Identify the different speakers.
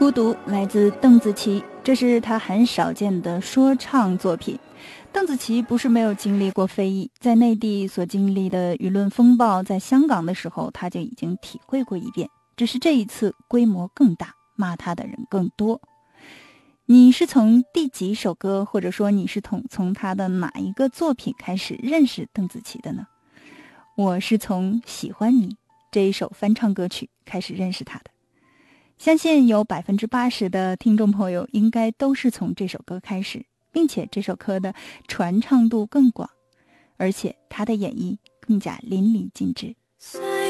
Speaker 1: 孤独来自邓紫棋，这是她很少见的说唱作品。邓紫棋不是没有经历过非议，在内地所经历的舆论风暴，在香港的时候她就已经体会过一遍，只是这一次规模更大，骂她的人更多。你是从第几首歌，或者说你是从她的哪一个作品开始认识邓紫棋的呢？我是从《喜欢你》这一首翻唱歌曲开始认识她的。相信有80%的听众朋友应该都是从这首歌开始，并且这首歌的传唱度更广，而且他的演绎更加淋漓尽致。